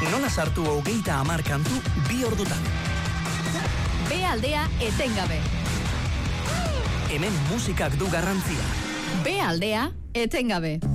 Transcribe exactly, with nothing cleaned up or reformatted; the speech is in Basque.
Nola sartu hogeita hamar kantu bi ordutan. B aldea etengabe. Hemen musikak du garrantzia. B aldea etengabe.